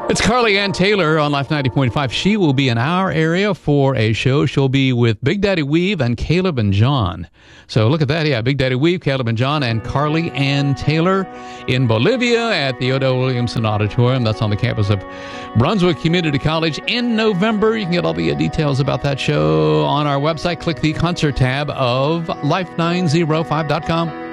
It's Carly Ann Taylor on Life 90.5. She will be in our area for a show. She'll be with Big Daddy Weave and Caleb and John. So look at that. Yeah, Big Daddy Weave, Caleb and John, and Carly Ann Taylor in Bolivia at the Odell Williamson Auditorium. That's on the campus of Brunswick Community College in November. You can get all the details about that show on our website. Click the concert tab of life905.com.